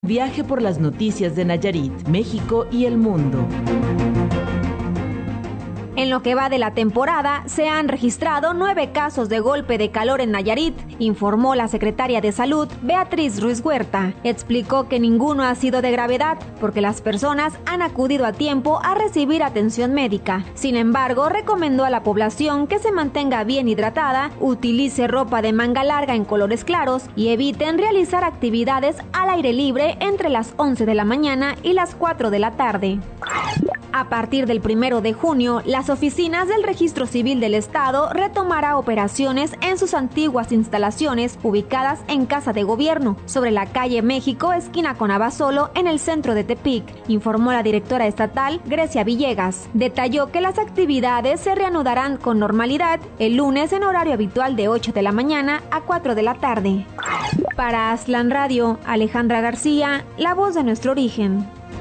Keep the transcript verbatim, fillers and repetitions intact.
Viaje por las noticias de Nayarit, México y el mundo. En lo que va de la temporada, se han registrado nueve casos de golpe de calor en Nayarit, informó la secretaria de Salud, Beatriz Ruiz Huerta. Explicó que ninguno ha sido de gravedad, porque las personas han acudido a tiempo a recibir atención médica. Sin embargo, recomendó a la población que se mantenga bien hidratada, utilice ropa de manga larga en colores claros y eviten realizar actividades al aire libre entre las once de la mañana y las cuatro de la tarde. A partir del primero de junio, las oficinas del Registro Civil del Estado retomará operaciones en sus antiguas instalaciones ubicadas en Casa de Gobierno, sobre la calle México, esquina con Abasolo, en el centro de Tepic, informó la directora estatal, Grecia Villegas. Detalló que las actividades se reanudarán con normalidad el lunes en horario habitual de ocho de la mañana a cuatro de la tarde. Para Aztlán Radio, Alejandra García, la voz de nuestro origen.